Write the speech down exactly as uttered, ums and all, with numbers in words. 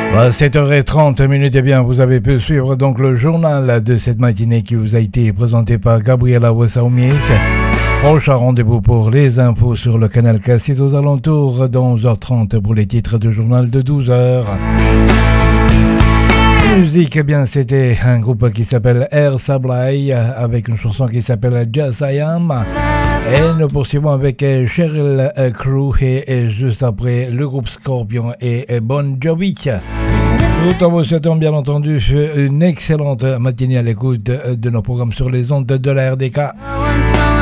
À sept heures trente minutes, eh bien, vous avez pu suivre donc le journal de cette matinée qui vous a été présenté par Gabriela Wessaumies. Prochain rendez-vous pour les infos sur le canal K, c'est aux alentours de onze heures trente pour les titres du journal de douze heures. Musique, eh bien, c'était un groupe qui s'appelle Air Supply avec une chanson qui s'appelle Just I Am. Et nous poursuivons avec Sheryl Crow et juste après le groupe Scorpion et Bon Jovi. Tout en vous souhaitant bien entendu une excellente matinée à l'écoute de nos programmes sur les ondes de la R D K.